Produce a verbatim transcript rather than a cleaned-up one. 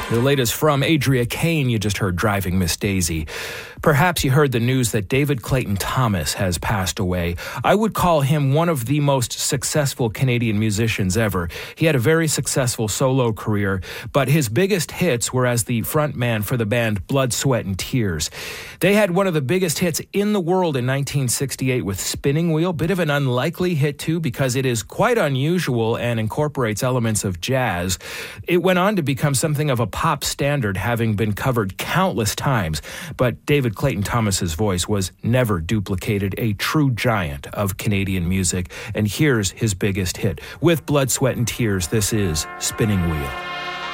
The latest from Adria Kane, you just heard Driving Miss Daisy. Perhaps you heard the news that David Clayton Thomas has passed away. I would call him one of the most successful Canadian musicians ever. He had a very successful solo career, but his biggest hits were as the frontman for the band Blood, Sweat and Tears. They had one of the biggest hits in the world in nineteen sixty-eight with Spinning Wheel. Bit of an unlikely hit too, because it is quite unusual and incorporates elements of jazz. It went on to become something of a pop standard, having been covered countless times, but David Clayton Thomas's voice was never duplicated, a true giant of Canadian music. And here's his biggest hit. With Blood, Sweat and Tears, this is Spinning Wheel.